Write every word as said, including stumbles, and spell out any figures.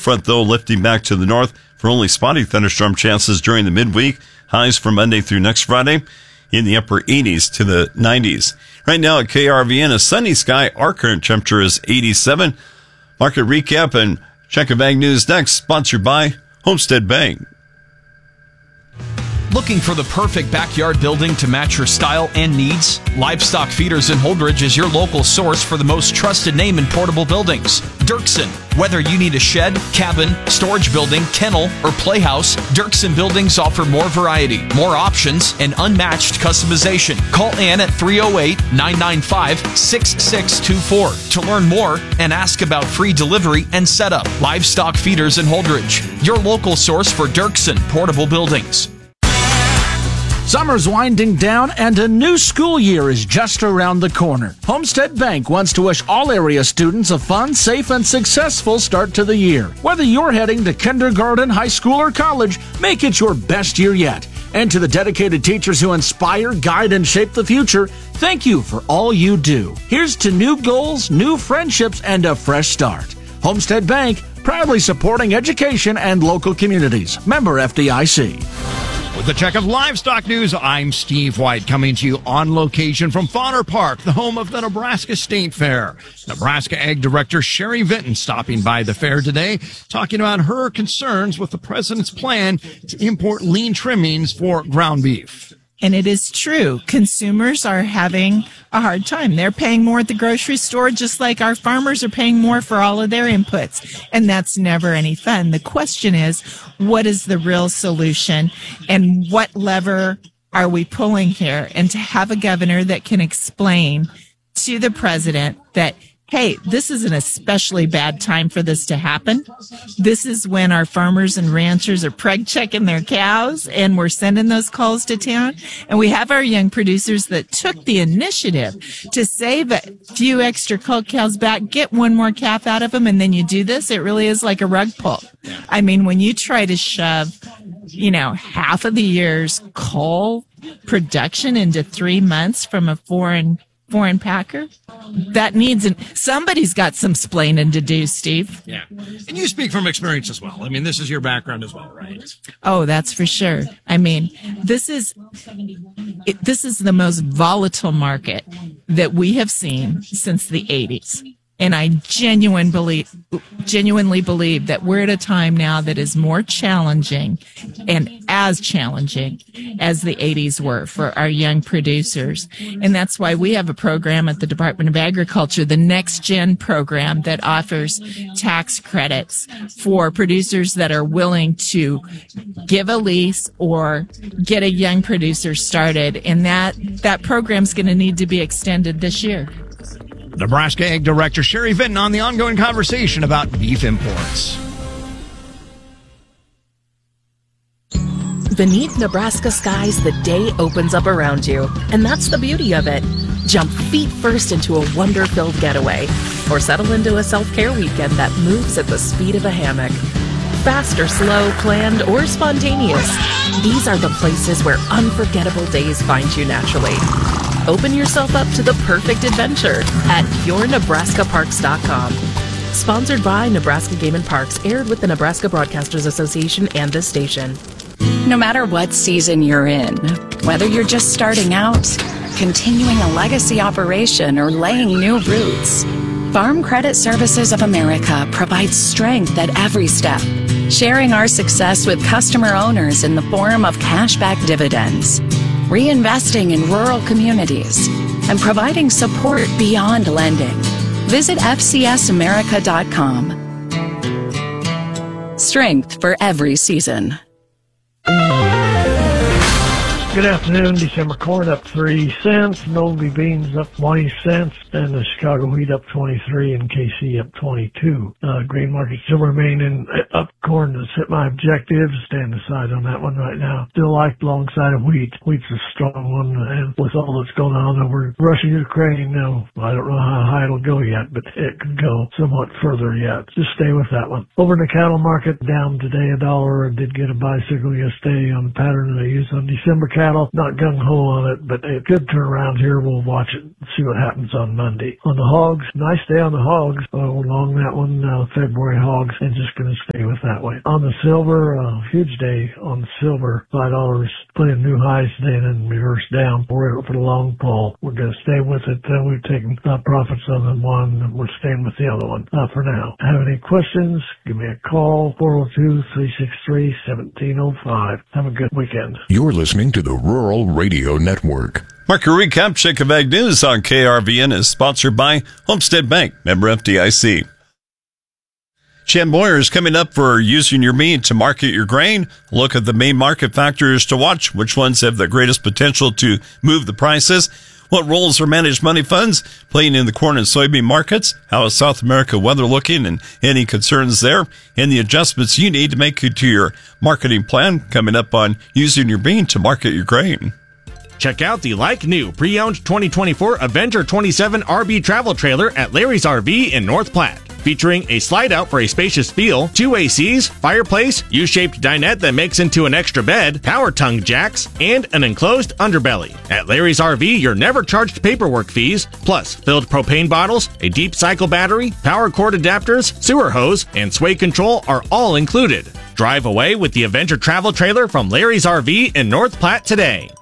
front, though, lifting back to the north for only spotty thunderstorm chances during the midweek. Highs for Monday through next Friday in the upper eighties to the nineties. Right now at K R V N, a sunny sky. Our current temperature is eighty-seven. Market recap and check of Ag News next, sponsored by Homestead Bank. Looking for the perfect backyard building to match your style and needs? Livestock Feeders in Holdridge is your local source for the most trusted name in portable buildings. Dirksen. Whether you need a shed, cabin, storage building, kennel, or playhouse, Dirksen Buildings offer more variety, more options, and unmatched customization. Call Ann at three oh eight, nine nine five, six six two four to learn more and ask about free delivery and setup. Livestock Feeders in Holdridge, your local source for Dirksen portable buildings. Summer's winding down and a new school year is just around the corner. Homestead Bank wants to wish all area students a fun, safe, and successful start to the year. Whether you're heading to kindergarten, high school, or college, make it your best year yet. And to the dedicated teachers who inspire, guide, and shape the future, thank you for all you do. Here's to new goals, new friendships, and a fresh start. Homestead Bank, proudly supporting education and local communities. Member F D I C. With a check of livestock news, I'm Steve White, coming to you on location from Fodder Park, the home of the Nebraska State Fair. Nebraska Ag Director Sherry Vinton stopping by the fair today, talking about her concerns with the president's plan to import lean trimmings for ground beef. And it is true. Consumers are having a hard time. They're paying more at the grocery store, just like our farmers are paying more for all of their inputs. And that's never any fun. The question is, what is the real solution and what lever are we pulling here? And to have a governor that can explain to the president that, hey, this is an especially bad time for this to happen. This is when our farmers and ranchers are preg checking their cows and we're sending those calls to town. And we have our young producers that took the initiative to save a few extra cull cows back, get one more calf out of them, and then you do this. It really is like a rug pull. I mean, when you try to shove, you know, half of the year's cull production into three months from a foreign foreign packer, that needs an, somebody's got some splaining to do, Steve. Yeah. And you speak from experience as well. I mean, this is your background as well, right? Oh, that's for sure. I mean, this is it, this is the most volatile market that we have seen since the eighties. And I genuine believe, genuinely believe that we're at a time now that is more challenging and as challenging as the eighties were for our young producers. And that's why we have a program at the Department of Agriculture, the Next Gen program, that offers tax credits for producers that are willing to give a lease or get a young producer started. And that, that program's going to need to be extended this year. Nebraska Ag Director Sherry Vinton on the ongoing conversation about beef imports. Beneath Nebraska skies, the day opens up around you, and that's the beauty of it. Jump feet first into a wonder-filled getaway, or settle into a self-care weekend that moves at the speed of a hammock. Fast or slow, planned or spontaneous, these are the places where unforgettable days find you naturally. Open yourself up to the perfect adventure at your nebraska parks dot com. Sponsored by Nebraska Game and Parks, aired with the Nebraska Broadcasters Association and this station. No matter what season you're in, whether you're just starting out, continuing a legacy operation, or laying new roots, Farm Credit Services of America provides strength at every step, sharing our success with customer owners in the form of cashback dividends, reinvesting in rural communities, and providing support beyond lending. Visit f c s america dot com. Strength for every season. Good afternoon. December corn up three cents, Novi beans up twenty cents, and the Chicago wheat up twenty-three, and K C up twenty-two. Uh, grain markets still remaining up corn that's hit my objectives. Stand aside on that one right now. Still like alongside of wheat. Wheat's a strong one, and with all that's going on over Russia, Ukraine, now I don't know how high it'll go yet, but it could go somewhat further yet. Just stay with that one. Over in the cattle market, down today a dollar. I did get a bicycle yesterday on the pattern that I used on December cattle. Not gung-ho on it, but it could turn around here. We'll watch it and see what happens on Monday. On the hogs, nice day on the hogs. Uh, along that one, uh, February hogs, and just going to stay with that way. On the silver, uh, huge day on the silver, five dollars. Plenty of new highs today and then reverse down for it for the long pull. We're going to stay with it. Uh, we've taken uh, profits on the one, and we're staying with the other one uh, for now. Have any questions? Give me a call, four oh two, three six three, one seven oh five. Have a good weekend. You're listening to the Rural Radio Network. Market recap, check of Ag News on K R V N is sponsored by Homestead Bank, member F D I C. Chen Boyer is coming up for using your meat to market your grain. Look at the main market factors to watch. Which ones have the greatest potential to move the prices? What roles are managed money funds playing in the corn and soybean markets? How is South America weather looking and any concerns there? And the adjustments you need to make to your marketing plan coming up on using your bean to market your grain. Check out the like-new pre-owned twenty twenty-four Avenger twenty-seven R V travel trailer at Larry's R V in North Platte. Featuring a slide-out for a spacious feel, two A Cs, fireplace, U-shaped dinette that makes into an extra bed, power tongue jacks, and an enclosed underbelly. At Larry's R V, you're never charged paperwork fees, plus filled propane bottles, a deep cycle battery, power cord adapters, sewer hose, and sway control are all included. Drive away with the Avenger travel trailer from Larry's R V in North Platte today.